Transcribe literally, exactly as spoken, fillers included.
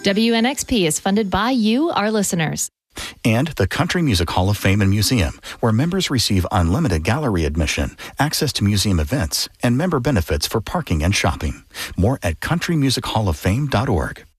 W N X P is funded by you, our listeners. And the Country Music Hall of Fame and Museum, where members receive unlimited gallery admission, access to museum events, and member benefits for parking and shopping. More at country music hall of fame dot org.